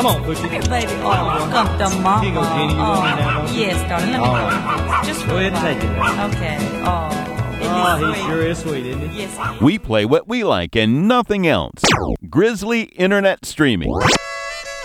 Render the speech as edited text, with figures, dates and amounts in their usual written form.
Come on, Poochie. Hey, baby. Oh, come to mama. Here you go, Jeannie. You want me now, don't you? Yes, darling. Let me go. Just Go ahead and take it. Okay. Oh, he sure is sweet, isn't he? Yes. We play what we like and nothing else. Grizzly Internet Streaming.